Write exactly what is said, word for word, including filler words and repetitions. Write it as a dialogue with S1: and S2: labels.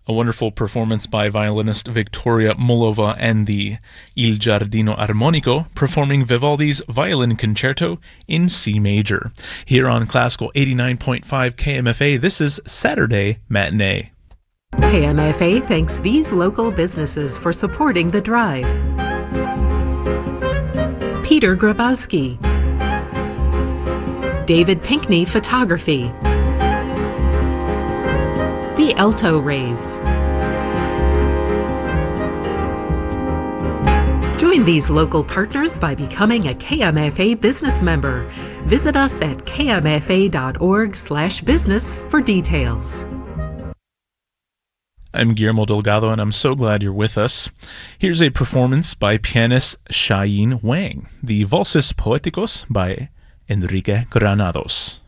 S1: A wonderful performance by violinist Victoria Molova and the Il Giardino Armonico, performing Vivaldi's Violin Concerto in C major. Here on Classical eighty-nine point five K M F A, this is Saturday Matinee.
S2: K M F A thanks these local businesses for supporting The Drive. Peter Grabowski, David Pinkney Photography, The Alto Rays. Join these local partners by becoming a K M F A business member. Visit us at k m f a dot org slash business for details.
S1: I'm Guillermo Delgado, and I'm so glad you're with us. Here's a performance by pianist Shayin Wang, the Valses Poéticos by Enrique Granados.